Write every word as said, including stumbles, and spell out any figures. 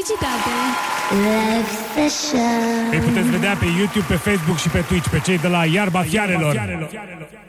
Felicitate! Live Session. Îi puteți vedea pe YouTube, pe Facebook și pe Twitch, pe cei de la Iarba Fiarelor.